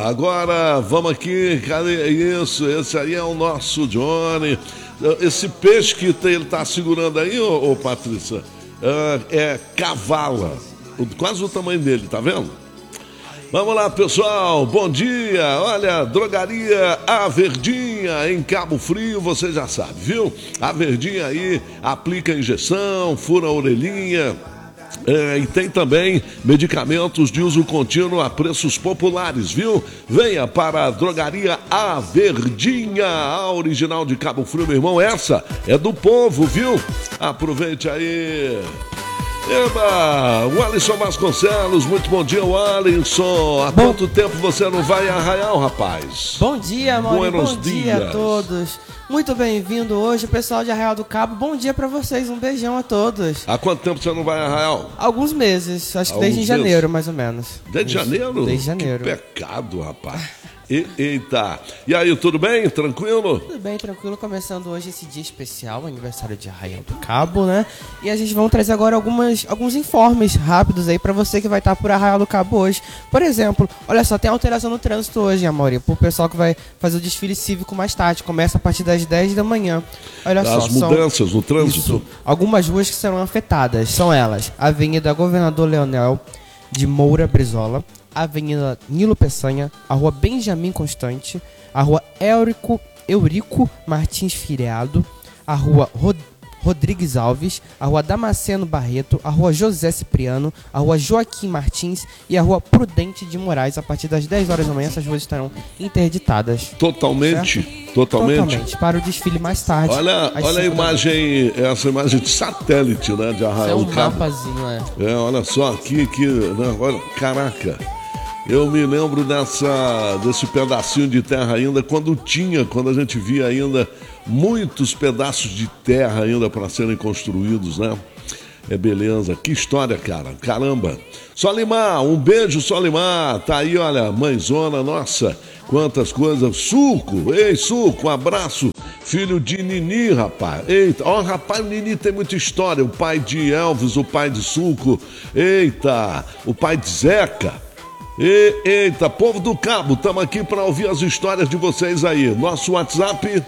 Agora vamos aqui, cadê isso? Esse aí é o nosso Johnny. Esse peixe que ele tá segurando aí, ô Patrícia, é cavala. Quase o tamanho dele, tá vendo? Vamos lá, pessoal, bom dia. Olha, drogaria A Verdinha em Cabo Frio, você já sabe, viu? A Verdinha aí aplica injeção, fura a orelhinha. E tem também medicamentos de uso contínuo a preços populares, viu? Venha para a drogaria A Verdinha, a original de Cabo Frio, meu irmão. Essa é do povo, viu? Aproveite aí. Eba, o Alisson Vasconcelos, muito bom dia, Alisson. Há quanto tempo você não vai a Arraial, rapaz? Bom dia, Maurício. Bom dia a todos. Muito bem-vindo hoje, pessoal de Arraial do Cabo. Bom dia pra vocês, um beijão a todos. Há quanto tempo você não vai a Arraial? Alguns meses, acho que desde janeiro, mais ou menos. Desde janeiro? Desde janeiro. Que pecado, rapaz. Eita. E aí, tudo bem? Tranquilo? Tudo bem, tranquilo. Começando hoje esse dia especial, aniversário de Arraial do Cabo, né? E a gente vai trazer agora alguns informes rápidos aí pra você que vai estar por Arraial do Cabo hoje. Por exemplo, olha só, tem alteração no trânsito hoje, Amaury, pro pessoal que vai fazer o desfile cívico mais tarde. Começa a partir das 10 da manhã. Olha só, as mudanças no trânsito. Isso, algumas ruas que serão afetadas são elas: Avenida Governador Leonel de Moura Brizola, Avenida Nilo Peçanha, a Rua Benjamin Constante, a Rua Eurico Martins Firiado, a Rua Rodrigues Alves, a Rua Damasceno Barreto, a Rua José Cipriano, a Rua Joaquim Martins e a Rua Prudente de Moraes. A partir das 10 horas da manhã, essas ruas estarão interditadas. Totalmente? Certo? Totalmente, para o desfile mais tarde. Olha a imagem, essa imagem de satélite, né, de Arraial do Cabo. É um mapazinho, olha só, aqui, né, olha, caraca. Eu me lembro desse pedacinho de terra ainda, quando a gente via ainda muitos pedaços de terra ainda para serem construídos, né? É beleza, que história, cara, caramba. Solimar, um beijo, Solimar, tá aí, olha, mãezona, nossa, quantas coisas. Suco, ei, Suco, um abraço, filho de Nini, rapaz. Eita, ó, rapaz, o Nini tem muita história, o pai de Elvis, o pai de Suco, eita, o pai de Zeca. Eita, povo do Cabo, estamos aqui para ouvir as histórias de vocês aí. Nosso WhatsApp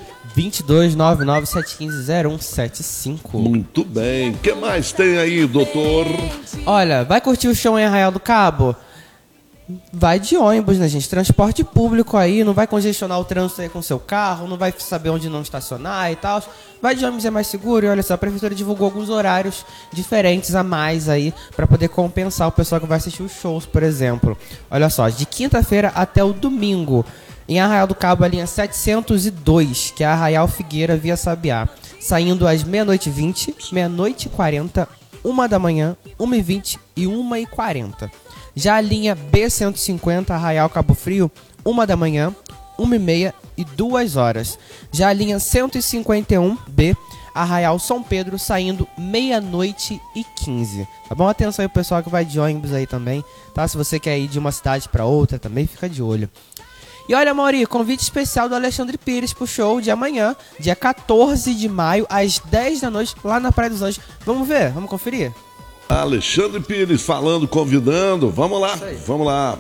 2299-715-0175. Muito bem. O que mais tem aí, doutor? Olha, vai curtir o show em Arraial do Cabo? Vai de ônibus, né, gente? Transporte público aí, não vai congestionar o trânsito aí com seu carro, não vai saber onde não estacionar e tal. Vai de ônibus, é mais seguro. E olha só, a prefeitura divulgou alguns horários diferentes a mais aí para poder compensar o pessoal que vai assistir os shows, por exemplo. Olha só, de quinta-feira até o domingo, em Arraial do Cabo, a linha 702, que é a Arraial Figueira via Sabiá, saindo às meia-noite 20, meia-noite 40, 1 da manhã, 1h20 e 1h40. Já a linha B150, Arraial Cabo Frio, 1 da manhã, 1h30 e 2 horas. Já a linha 151B, Arraial São Pedro, saindo meia-noite e 15. Tá bom? Atenção aí, pessoal que vai de ônibus aí também, tá? Se você quer ir de uma cidade para outra, também fica de olho. E olha, Mauri, convite especial do Alexandre Pires pro show de amanhã, dia 14 de maio, às 10 da noite, lá na Praia dos Anjos. Vamos ver? Vamos conferir? Alexandre Pires falando, convidando. Vamos lá, vamos lá.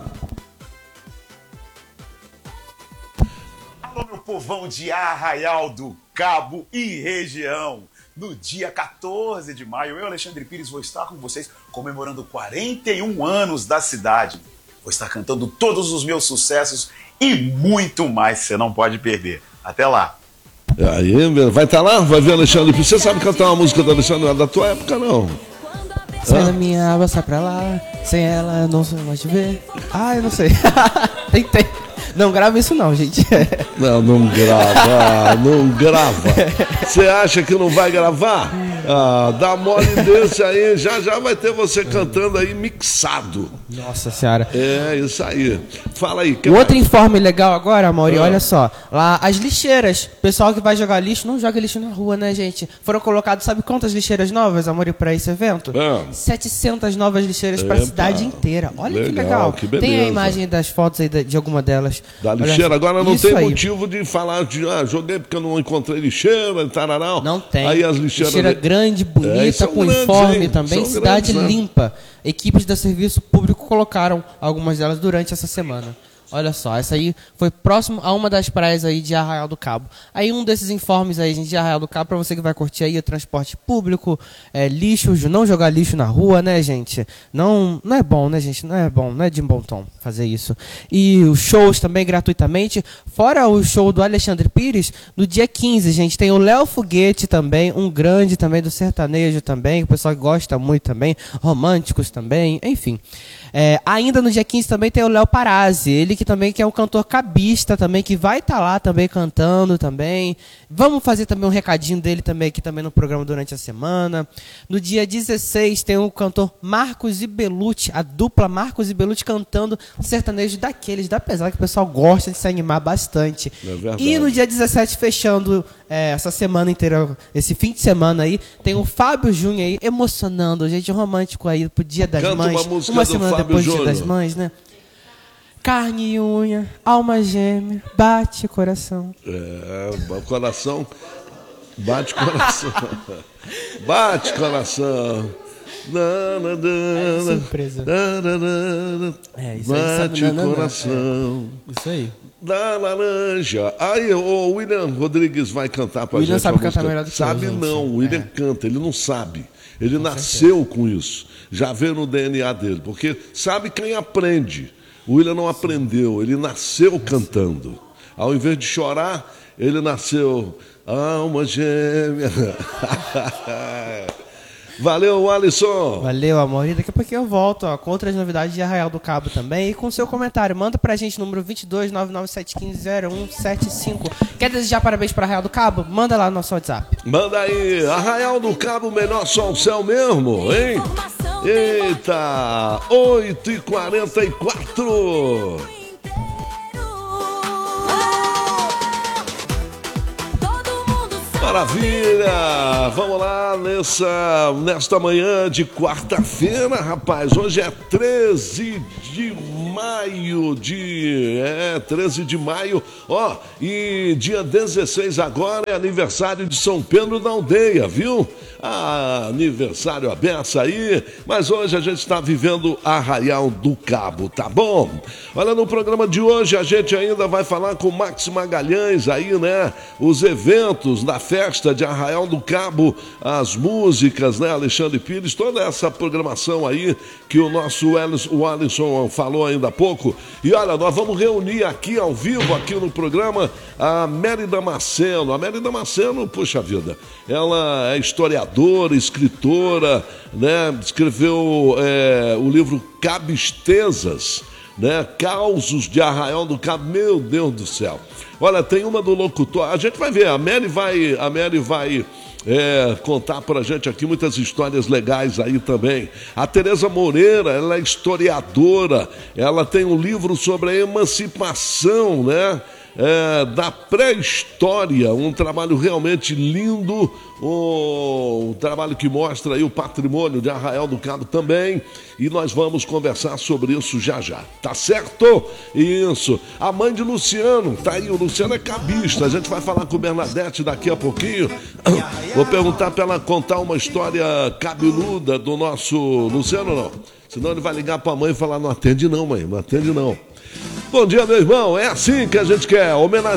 Alô, meu povão de Arraial do Cabo e região. No dia 14 de maio, eu, Alexandre Pires, vou estar com vocês comemorando 41 anos da cidade. Vou estar cantando todos os meus sucessos e muito mais, você não pode perder. Até lá. Aí, vai estar lá? Vai ver Alexandre Pires. Você sabe cantar uma música do Alexandre? Não é da tua época, não? Sai da minha aba, sai pra lá. Sem ela, não sei mais te ver. Ah, eu não sei. Tentei. Não grava isso não, gente. Não grava, não grava. Você acha que não vai gravar? Dá mole desse aí, já vai ter você cantando aí mixado. Nossa senhora. É, isso aí. Fala aí. Outro informe legal agora, Mauri, olha só. Lá, as lixeiras. Pessoal que vai jogar lixo, não joga lixo na rua, né, gente? Foram colocadas, sabe quantas lixeiras novas, Mauri, pra esse evento? 700 novas lixeiras pra cidade inteira. Olha que legal. Que beleza. Tem a imagem das fotos aí de alguma delas. Da lixeira. Agora não tem motivo de falar de, joguei porque eu não encontrei lixeira, tararau. Não tem. Aí as lixeiras... Lixeira grande, bonita, com uniforme também, cidade limpa. Equipes do serviço público colocaram algumas delas durante essa semana. Olha só, essa aí foi próximo a uma das praias aí de Arraial do Cabo. Aí um desses informes aí, gente, de Arraial do Cabo, pra você que vai curtir aí o transporte público, lixo, não jogar lixo na rua, né, gente? Não é bom, né, gente? Não é bom, não é de bom tom fazer isso. E os shows também gratuitamente, fora o show do Alexandre Pires, no dia 15, gente, tem o Léo Foguete também, um grande também do sertanejo também, que o pessoal gosta muito também, românticos também, enfim. Ainda no dia 15 também tem o Léo Parazzi, ele que é um cantor cabista também, que vai estar lá também cantando também. Vamos fazer também um recadinho dele também aqui também no programa durante a semana. No dia 16 tem o cantor Marcos e Belucci, a dupla Marcos e Belucci cantando sertanejo daqueles, da pesada, que o pessoal gosta de se animar bastante. É verdade. E no dia 17, fechando essa semana inteira, esse fim de semana aí, tem o Fábio Júnior aí, emocionando, gente, romântico aí pro Dia das Canta Mães. uma semana Fábio depois do Dia Júnior. das Mães, né? Carne e unha, alma gêmea, bate coração. Coração. Bate coração. Bate coração. Surpresa. Isso aí, Bate sabe, coração. Isso aí. Da laranja. Aí o William Rodrigues vai cantar pra William gente. sabe uma cantar música. melhor do que Sabe eu, gente. não, o William canta, ele não sabe. Ele nasceu com isso. Já veio no DNA dele. Porque sabe quem aprende. O William não aprendeu, ele nasceu cantando. Ao invés de chorar, ele nasceu alma gêmea. Valeu, Alisson. Valeu, amor. E daqui a pouquinho eu volto com outras novidades de Arraial do Cabo também. E com seu comentário, manda pra gente, número 2299710175. Quer desejar parabéns pra Arraial do Cabo? Manda lá no nosso WhatsApp. Manda aí, Arraial do Cabo, melhor só o céu mesmo, hein? Eita, 8h44. Maravilha! Vamos lá nesta manhã de quarta-feira, rapaz. Hoje é 13 de maio 13 de maio. Ó, e dia 16 agora é aniversário de São Pedro da Aldeia, viu? Aniversário aberto aí, mas hoje a gente está vivendo Arraial do Cabo, tá bom? Olha, no programa de hoje a gente ainda vai falar com o Max Magalhães aí, né? Os eventos da festa de Arraial do Cabo, as músicas, né? Alexandre Pires, toda essa programação aí que o nosso Alisson falou ainda há pouco. E olha, nós vamos reunir aqui ao vivo, aqui no programa, a Mary Damasceno. A Mary Damasceno, puxa vida, ela é historiadora, escritora, né? Escreveu o livro Cabistezas, né? Causos de Arraial do Cabo. Meu Deus do céu. Olha, tem uma do locutor. A gente vai ver, a Mary vai contar pra gente aqui muitas histórias legais aí também. A Tereza Moreira, ela é historiadora, ela tem um livro sobre a emancipação, né? Da pré-história, um trabalho realmente lindo, um trabalho que mostra aí o patrimônio de Arraial do Cabo também, e nós vamos conversar sobre isso já, tá certo? Isso, a mãe de Luciano, tá aí, o Luciano é cabista, a gente vai falar com Bernadette daqui a pouquinho, vou perguntar para ela contar uma história cabeluda do nosso Luciano, não, senão ele vai ligar para a mãe e falar, não atende não, mãe, não atende não. Bom dia, meu irmão. É assim que a gente quer homenagear